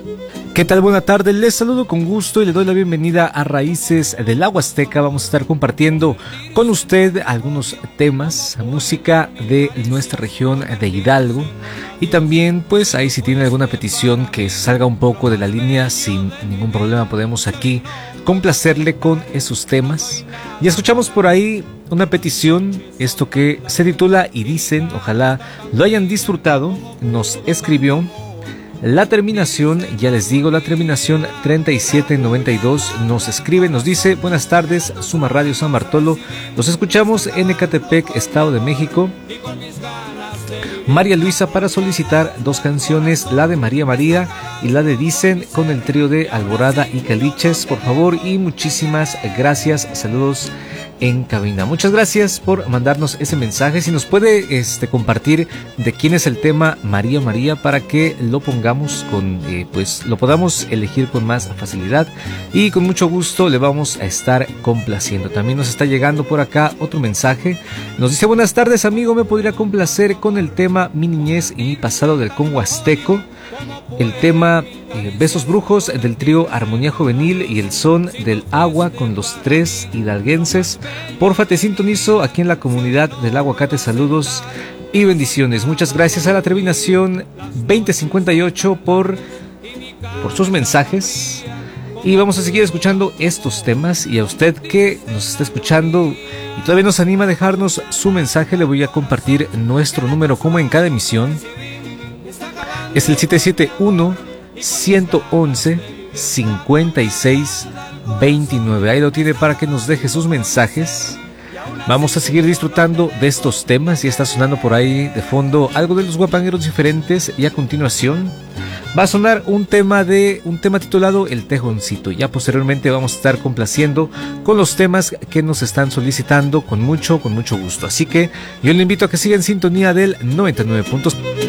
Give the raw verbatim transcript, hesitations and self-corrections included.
¿Qué tal? Buena tarde, les saludo con gusto y le doy la bienvenida a Raíces del la Huasteca. Vamos a estar compartiendo con usted algunos temas, música de nuestra región de Hidalgo. Y también, pues ahí si tiene alguna petición que salga un poco de la línea, sin ningún problema podemos aquí complacerle con esos temas. Y escuchamos por ahí una petición, esto que se titula Y Dicen, ojalá lo hayan disfrutado. Nos escribió la terminación, ya les digo, la terminación treinta y siete noventa y dos, nos escribe, nos dice: buenas tardes, Suma Radio San Bartolo, los escuchamos en Ecatepec, Estado de México. María Luisa, para solicitar dos canciones, la de María María y la de Dicen, con el trío de Alborada y Caliches, por favor, y muchísimas gracias, saludos en cabina. Muchas gracias por mandarnos ese mensaje. Si nos puede este, compartir de quién es el tema María María, para que lo pongamos con, eh, pues lo podamos elegir con más facilidad, y con mucho gusto le vamos a estar complaciendo. También nos está llegando por acá otro mensaje. Nos dice: buenas tardes, amigo, me podría complacer con el tema Mi Niñez y Mi Pasado del Congo Azteco, el tema eh, Besos Brujos del trío Armonía Juvenil y el son del agua con los tres hidalguenses. Porfa, te sintonizo aquí en la comunidad del Aguacate. Saludos y bendiciones. Muchas gracias a la terminación veinte cincuenta y ocho por, por sus mensajes. Y vamos a seguir escuchando estos temas. Y a usted que nos está escuchando y todavía nos anima a dejarnos su mensaje, le voy a compartir nuestro número como en cada emisión. Es el siete siete uno, uno uno uno, cinco seis dos nueve. Ahí lo tiene para que nos deje sus mensajes. Vamos a seguir disfrutando de estos temas. Ya está sonando por ahí de fondo algo de los Guapangueros Diferentes. Y a continuación va a sonar un tema de un tema titulado El Tejoncito. Ya posteriormente vamos a estar complaciendo con los temas que nos están solicitando con mucho, con mucho gusto. Así que yo le invito a que siga en sintonía del noventa y nueve punto cinco.